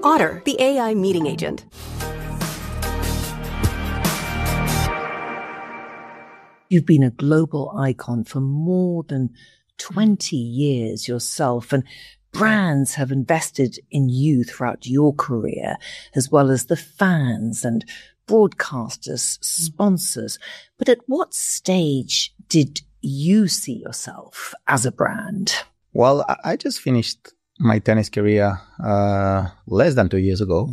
Otter, the AI meeting agent. You've been a global icon for more than 20 years yourself, and brands have invested in you throughout your career, as well as the fans and broadcasters, sponsors. But at what stage did you see yourself as a brand? Well, I just finished my tennis career less than 2 years ago.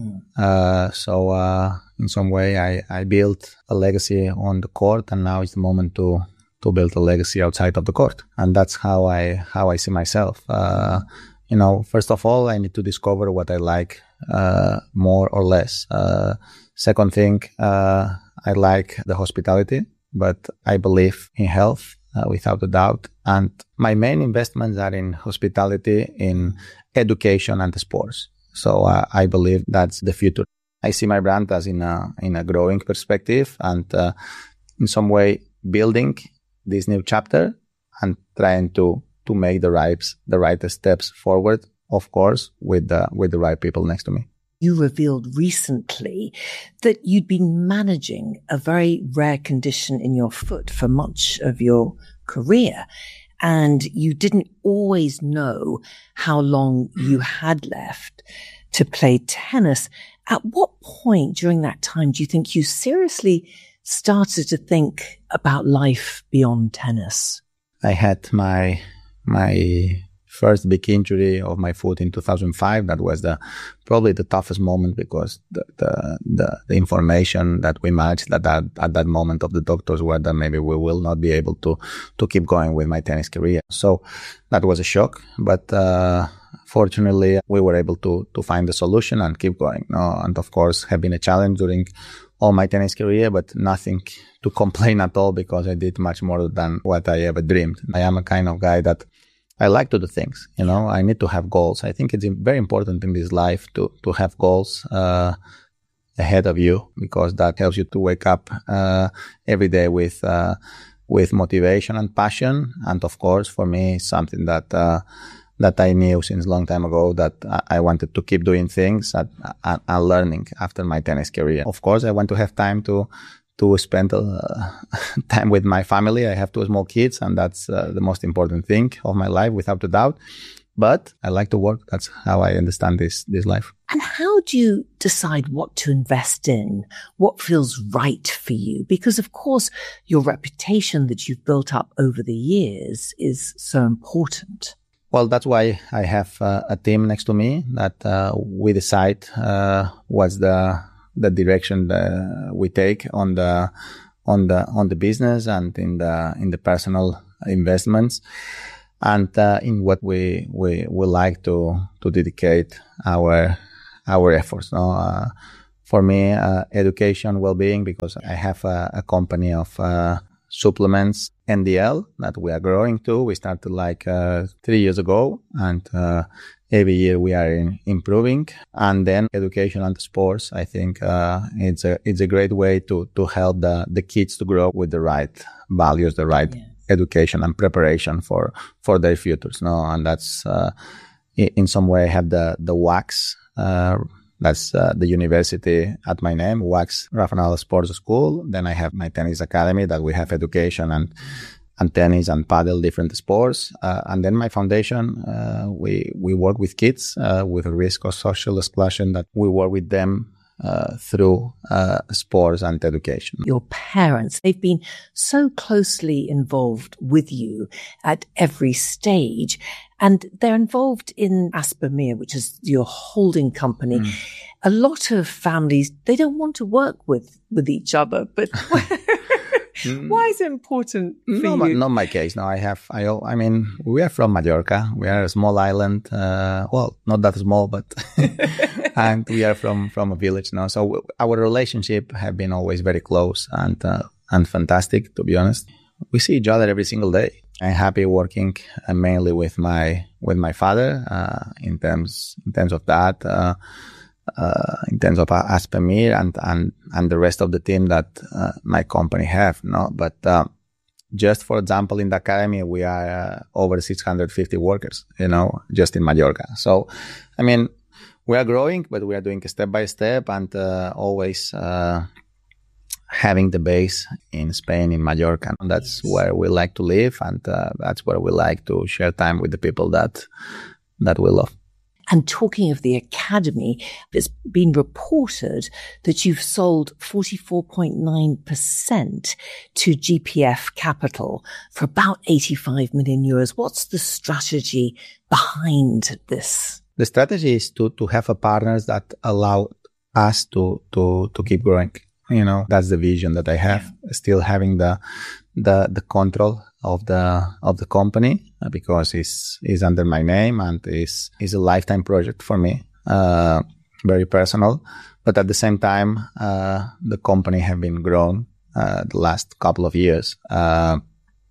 So in some way, I built a legacy on the court, and now it's the moment to build a legacy outside of the court. And that's how I see myself. First of all, I need to discover what I like more or less. Second thing, I like the hospitality, but I believe in health without a doubt. And my main investments are in hospitality, in education, and sports. So I believe that's the future. I see my brand as in a growing perspective, and in some way building this new chapter and trying to make the right steps forward, of course, with the right people next to me. You revealed recently that you'd been managing a very rare condition in your foot for much of your career, and you didn't always know how long you had left to play tennis. At what point during that time do you think you seriously started to think about life beyond tennis? I had my first big injury of my foot in 2005. That was probably the toughest moment, because the information that we managed at that moment of the doctors were that maybe we will not be able to keep going with my tennis career. So that was a shock, but fortunately we were able to find a solution and keep going. And of course, have been a challenge during all my tennis career, but nothing to complain at all, because I did much more than what I ever dreamed. I am a kind of guy that I like to do things, I need to have goals. I think it's very important in this life to have goals ahead of you, because that helps you to wake up every day with motivation and passion. And of course, for me, it's something that I knew since a long time ago, that I wanted to keep doing things and learning after my tennis career. Of course, I want to have time to spend time with my family. I have 2 small kids, and that's the most important thing of my life, without a doubt. But I like to work. That's how I understand this life. And how do you decide what to invest in? What feels right for you? Because, of course, your reputation that you've built up over the years is so important. Well, that's why I have a team next to me that we decide what's the direction we take on the business and in the personal investments, and in what we like to dedicate our efforts. For me, education, well-being, because I have a company of supplements, NDL, that we are growing to. We started 3 years ago, and every year we are improving. And then education and sports, I think it's a great way to help the kids to grow with the right values, the right education and preparation for their futures. And that's in some way I have the WAX. That's the university at my name, WAX Rafa Nadal Sports School. Then I have my tennis academy, that we have education and tennis and paddle, different sports. And then my foundation, we work with kids with a risk of social exclusion, that we work with them through sports and education. Your parents, they've been so closely involved with you at every stage, and they're involved in Aspermere, which is your holding company. A lot of families, they don't want to work with each other, but why is it important for you? Not my case. No, I mean, we are from Mallorca. We are a small island. Well, not that small, but and we are from a village now. So our relationship have been always very close and fantastic, to be honest. We see each other every single day. I'm happy working mainly with my father in terms of that. In terms of Aspermere and the rest of the team that my company have, but just for example, in the academy we are over 650 workers, just in Mallorca. So I mean, we are growing, but we are doing it step by step, and always having the base in Spain, in Mallorca. And that's where we like to live, and that's where we like to share time with the people that we love. And talking of the academy, it's been reported that you've sold 44.9% to GPF Capital for about 85 million euros. What's the strategy behind this? The strategy is to have a partners that allow us to keep growing. You know, that's the vision that I have. Still having the control of the company, because it's under my name, and is a lifetime project for me, very personal. But at the same time, the company have been grown the last couple of years, and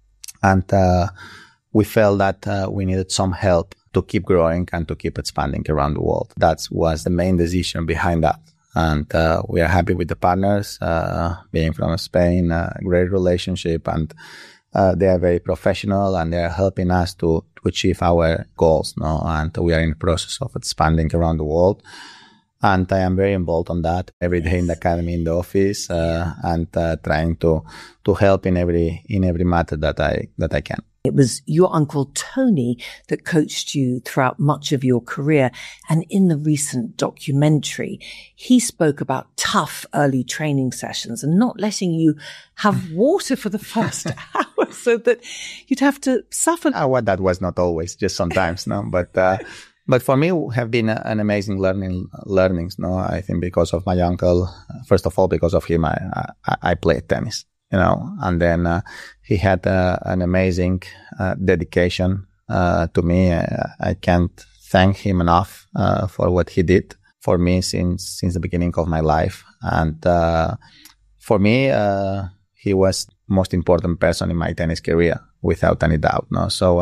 we felt that we needed some help to keep growing and to keep expanding around the world. That was the main decision behind that. And we are happy with the partners, being from Spain, a great relationship, and they are very professional, and they are helping us to achieve our goals. No? And we are in the process of expanding around the world. And I am very involved on that every day in the academy, in the office, and trying to help in every matter that I can. It was your uncle Tony that coached you throughout much of your career. And in the recent documentary, he spoke about tough early training sessions and not letting you have water for the first hour so that you'd have to suffer. Well, that was not always, just sometimes, no. But for me, have been an amazing learnings, no. I think because of my uncle, first of all, because of him, I played tennis. You know, and then he had an amazing dedication to me. I can't thank him enough for what he did for me since the beginning of my life. And for me, he was most important person in my tennis career, without any doubt. No, so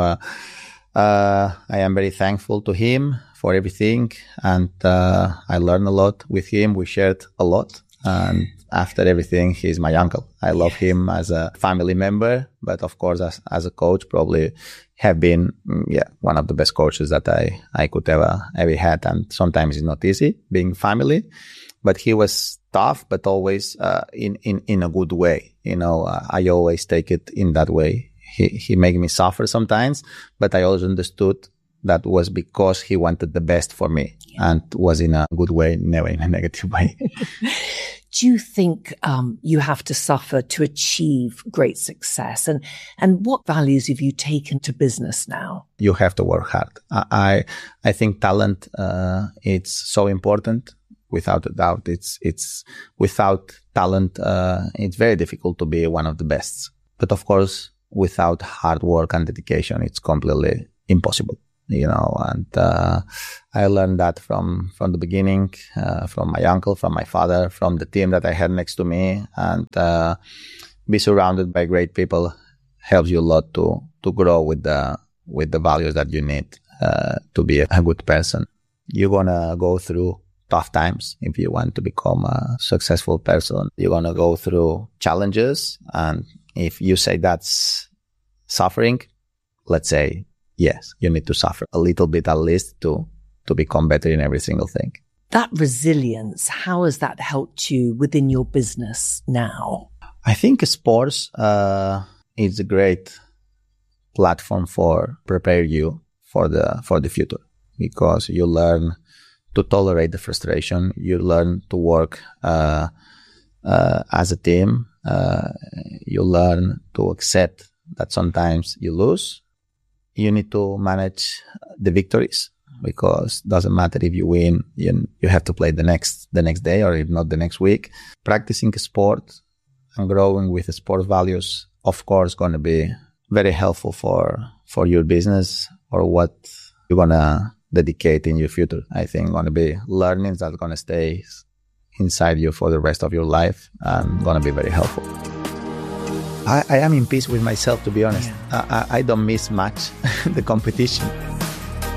I am very thankful to him for everything, and I learned a lot with him. We shared a lot, and after everything, he's my uncle. I love him as a family member, but of course, as a coach, probably have been, one of the best coaches that I could ever had. And sometimes it's not easy being family, but he was tough, but always, in a good way. You know, I always take it in that way. He made me suffer sometimes, but I always understood that was because he wanted the best for me, and was in a good way, never in a negative way. Do you think you have to suffer to achieve great success? And what values have you taken to business now? You have to work hard. I think talent it's so important. Without a doubt, it's without talent it's very difficult to be one of the best. But of course, without hard work and dedication, it's completely impossible. You know, and I learned that from the beginning, from my uncle, from my father, from the team that I had next to me, and be surrounded by great people helps you a lot to grow with the values that you need to be a good person. You're gonna go through tough times if you want to become a successful person. You're gonna go through challenges, and if you say that's suffering, let's say, yes, you need to suffer a little bit at least to become better in every single thing. That resilience, how has that helped you within your business now? I think sports is a great platform for prepare you for the future, because you learn to tolerate the frustration. You learn to work as a team. You learn to accept that sometimes you lose. You need to manage the victories, because it doesn't matter if you win, you have to play the next day, or if not the next week. Practicing sport and growing with sport values, of course, going to be very helpful for your business or what you're going to dedicate in your future. I think going to be learnings that are going to stay inside you for the rest of your life, and going to be very helpful. I am in peace with myself, to be honest. I don't miss much the competition.